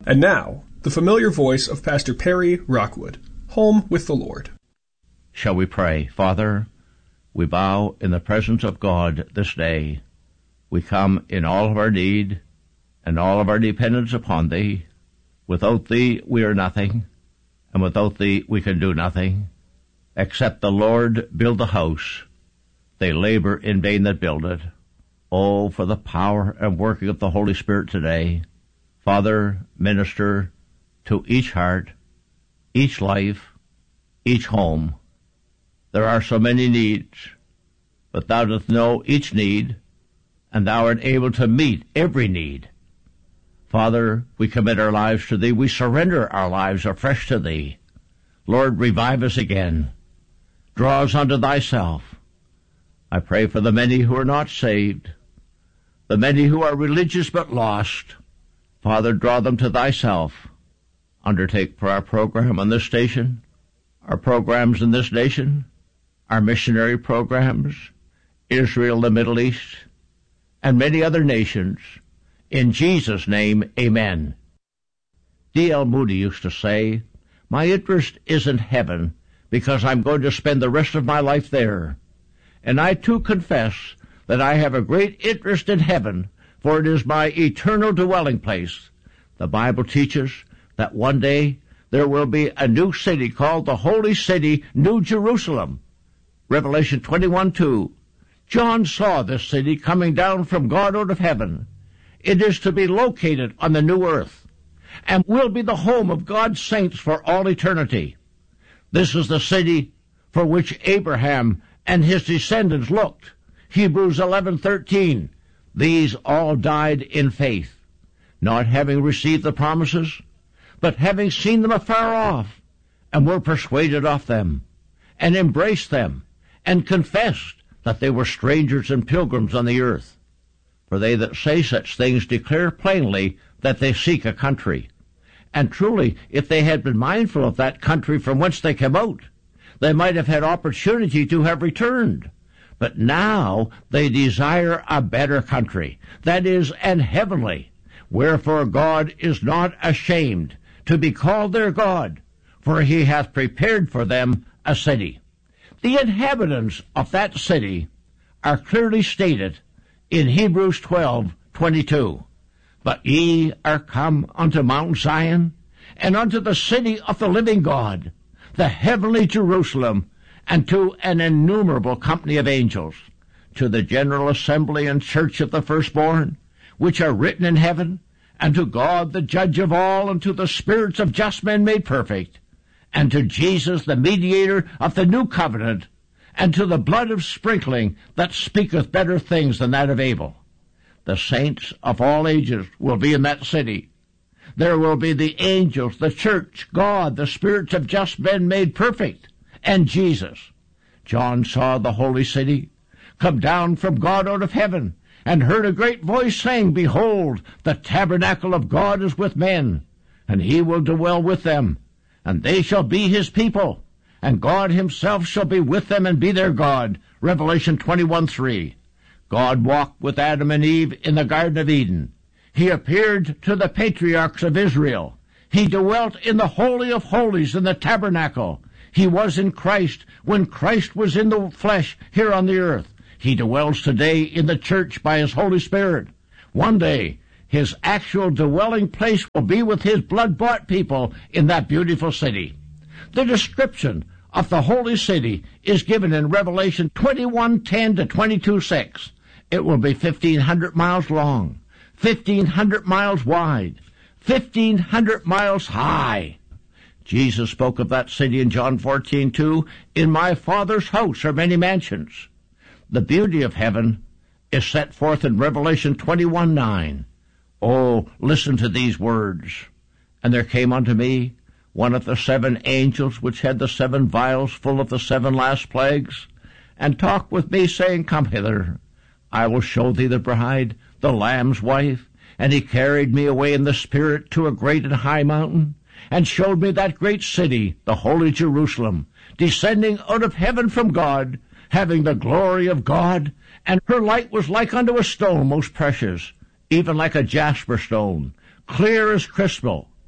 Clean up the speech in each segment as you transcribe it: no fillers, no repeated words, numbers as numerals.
And now, the familiar voice of Pastor Perry Rockwood, Home with the Lord. Shall we pray? Father, we bow in the presence of God this day. We come in all of our need and all of our dependence upon Thee. Without Thee we are nothing, and without Thee we can do nothing. Except the Lord build the house, they labor in vain that build it. Oh, for the power and working of the Holy Spirit today. Father, minister to each heart, each life, each home. There are so many needs, but Thou dost know each need, and Thou art able to meet every need. Father, we commit our lives to Thee. We surrender our lives afresh to Thee. Lord, revive us again. Draw us unto Thyself. I pray for the many who are not saved, the many who are religious but lost. Father, draw them to Thyself. Undertake for our program on this station, our programs in this nation, our missionary programs, Israel, the Middle East, and many other nations. In Jesus' name, amen. D.L. Moody used to say, "My interest is in heaven because I'm going to spend the rest of my life there." And I too confess that I have a great interest in heaven, for it is my eternal dwelling place. The Bible teaches that one day there will be a new city called the Holy City, New Jerusalem. Revelation 21:2. John saw this city coming down from God out of heaven. It is to be located on the new earth, and will be the home of God's saints for all eternity. This is the city for which Abraham and his descendants looked. Hebrews 11:13. These all died in faith, not having received the promises, but having seen them afar off, and were persuaded of them, and embraced them, and confessed that they were strangers and pilgrims on the earth. For they that say such things declare plainly that they seek a country. And truly, if they had been mindful of that country from whence they came out, they might have had opportunity to have returned. But now they desire a better country, that is, an heavenly. Wherefore God is not ashamed to be called their God, for He hath prepared for them a city. The inhabitants of that city are clearly stated in Hebrews 12:22. But ye are come unto Mount Zion, and unto the city of the living God, the heavenly Jerusalem, and to an innumerable company of angels, to the general assembly and church of the firstborn, which are written in heaven, and to God the judge of all, and to the spirits of just men made perfect, and to Jesus the mediator of the new covenant, and to the blood of sprinkling that speaketh better things than that of Abel. The saints of all ages will be in that city. There will be the angels, the church, God, the spirits of just men made perfect, and Jesus. John saw the holy city come down from God out of heaven, and heard a great voice saying, Behold, the tabernacle of God is with men, and He will dwell with them, and they shall be His people, and God Himself shall be with them and be their God. Revelation 21:3. God walked with Adam and Eve in the Garden of Eden. He appeared to the patriarchs of Israel. He dwelt in the Holy of Holies in the tabernacle. He was in Christ when Christ was in the flesh here on the earth. He dwells today in the church by His Holy Spirit. One day, His actual dwelling place will be with His blood-bought people in that beautiful city. The description of the holy city is given in Revelation 21:10 to 22:6. It will be 1,500 miles long, 1,500 miles wide, 1,500 miles high. Jesus spoke of that city in John 14:2. In my Father's house are many mansions. The beauty of heaven is set forth in Revelation 21:9. Oh, listen to these words. And there came unto me one of the 7 angels which had the 7 vials full of the 7 last plagues, and talked with me, saying, Come hither, I will show thee the bride, the Lamb's wife. And he carried me away in the Spirit to a great and high mountain, and showed me that great city, the holy Jerusalem, descending out of heaven from God, having the glory of God, and her light was like unto a stone most precious, even like a jasper stone, clear as crystal.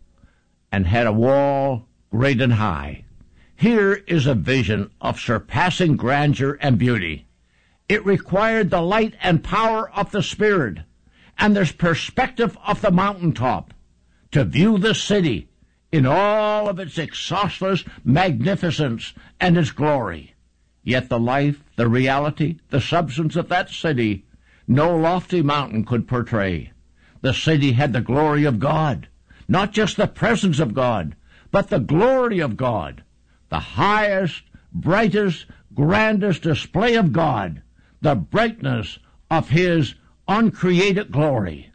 and had a wall great and high. Here is a vision of surpassing grandeur and beauty. It required the light and power of the Spirit and the perspective of the mountaintop to view the city in all of its exhaustless magnificence and its glory. Yet the life, the reality, the substance of that city, no lofty mountain could portray. The city had the glory of God, not just the presence of God, but the glory of God, the highest, brightest, grandest display of God, the brightness of His uncreated glory.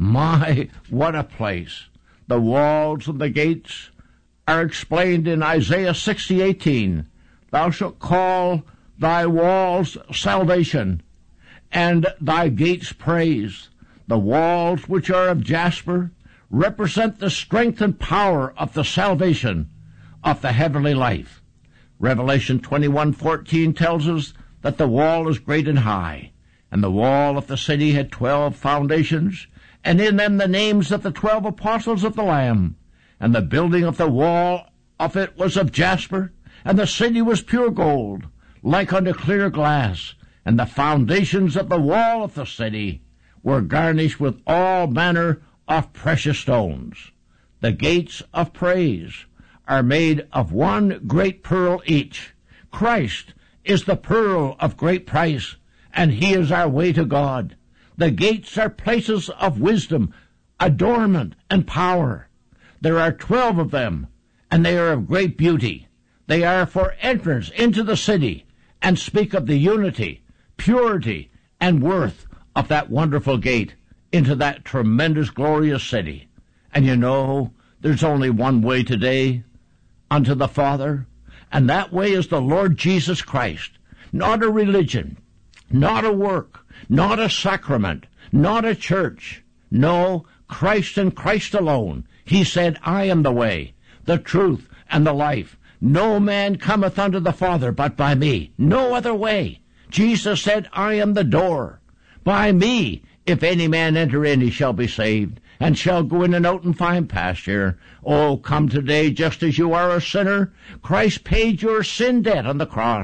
My, what a place! The walls and the gates are explained in Isaiah 60:18. Thou shalt call thy walls salvation, and thy gates praise. The walls which are of jasper represent the strength and power of the salvation of the heavenly life. Revelation 21:14 tells us that the wall is great and high, and the wall of the city had 12 foundations, and in them the names of the 12 apostles of the Lamb. And the building of the wall of it was of jasper, and the city was pure gold, like unto clear glass, and the foundations of the wall of the city were garnished with all manner of precious stones. The gates of praise are made of one great pearl each. Christ is the pearl of great price, and He is our way to God. The gates are places of wisdom, adornment, and power. There are 12 of them, and they are of great beauty. They are for entrance into the city, and speak of the unity, purity, and worth of that wonderful gate into that tremendous, glorious city. And you know, there's only one way today unto the Father, and that way is the Lord Jesus Christ. Not a religion, not a work, not a sacrament, not a church. No, Christ and Christ alone. He said, I am the way, the truth, and the life. No man cometh unto the Father but by me. No other way. Jesus said, I am the door. By me, if any man enter in, he shall be saved, and shall go in and out and find pasture. Oh, come today just as you are a sinner. Christ paid your sin debt on the cross.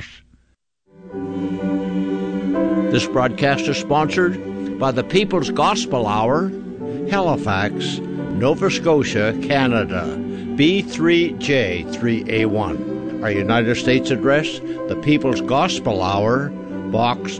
This broadcast is sponsored by the People's Gospel Hour, Halifax, Nova Scotia, Canada, B3J3A1. Our United States address, the People's Gospel Hour, Box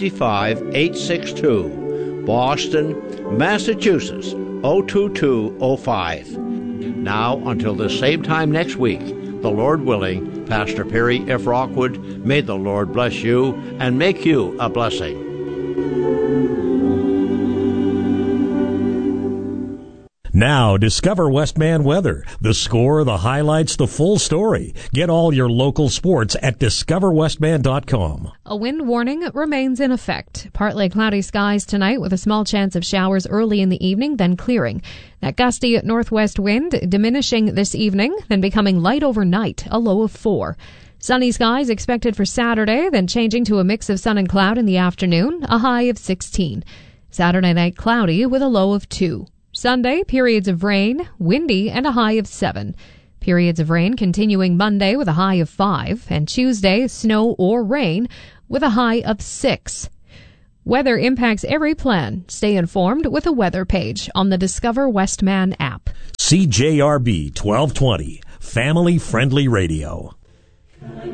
55862, Boston, Massachusetts, 02205. Now, until the same time next week, the Lord willing, Pastor Perry F. Rockwood, may the Lord bless you and make you a blessing. Now, discover Westman Weather. The score, the highlights, the full story. Get all your local sports at discoverwestman.com. A wind warning remains in effect. Partly cloudy skies tonight with a small chance of showers early in the evening, then clearing. That gusty northwest wind diminishing this evening, then becoming light overnight, a low of 4. Sunny skies expected for Saturday, then changing to a mix of sun and cloud in the afternoon, a high of 16. Saturday night cloudy with a low of 2. Sunday, periods of rain, windy, and a high of 7. Periods of rain continuing Monday with a high of 5, and Tuesday, snow or rain with a high of 6. Weather impacts every plan. Stay informed with a weather page on the Discover Westman app. CJRB 1220, family-friendly radio.